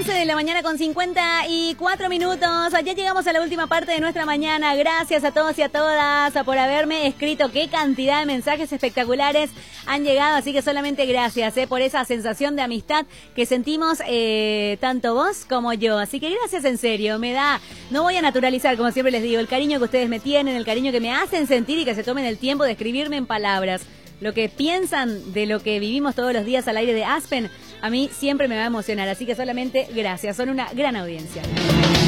11 de la mañana con 54 minutos. Ya llegamos a la última parte de nuestra mañana. Gracias a todos y a todas por haberme escrito. Qué cantidad de mensajes espectaculares han llegado. Así que solamente gracias por esa sensación de amistad que sentimos tanto vos como yo. Así que gracias en serio. No voy a naturalizar, como siempre les digo, el cariño que ustedes me tienen, el cariño que me hacen sentir y que se tomen el tiempo de escribirme en palabras. Lo que piensan de lo que vivimos todos los días al aire de Aspen, a mí siempre me va a emocionar, así que solamente gracias, son una gran audiencia.